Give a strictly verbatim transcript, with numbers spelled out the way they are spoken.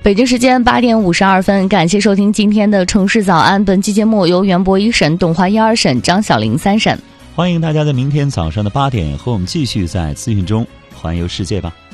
北京时间八点五十二分，感谢收听今天的城市早安。本期节目由袁博一审、董华一二审、张小玲三审。 欢迎大家在明天早上的八点和我们继续在资讯中环游世界吧。